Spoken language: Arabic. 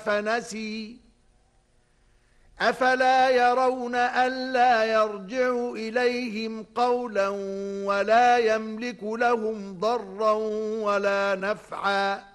فنسي أفلا يرون ألا يرجع إليهم قولا ولا يملك لهم ضرا ولا نفعا